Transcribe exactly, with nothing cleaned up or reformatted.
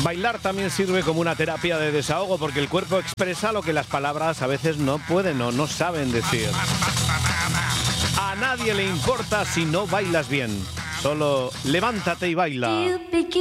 Bailar también sirve como una terapia de desahogo porque el cuerpo expresa lo que las palabras a veces no pueden o no saben decir. A nadie le importa si no bailas bien. Solo levántate y baila.